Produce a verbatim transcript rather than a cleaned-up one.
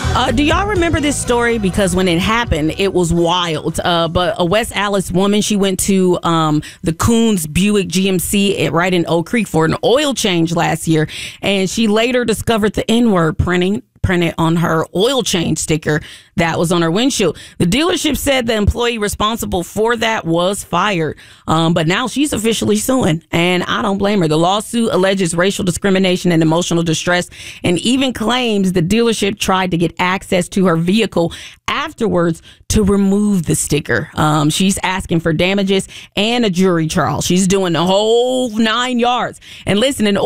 Uh, do y'all remember this story? Because when it happened, it was wild. Uh, but a West Allis woman, she went to um, the Coons Buick G M C at, right in Oak Creek for an oil change last year. And she later discovered the N-word printing printed on her oil change sticker that was on her windshield. The dealership said the employee responsible for that was fired, um, but now she's officially suing, and I don't blame her. The lawsuit alleges racial discrimination and emotional distress, and even claims the dealership tried to get access to her vehicle afterwards to remove the sticker. Um, she's asking for damages and a jury trial. She's doing the whole nine yards. And listen, in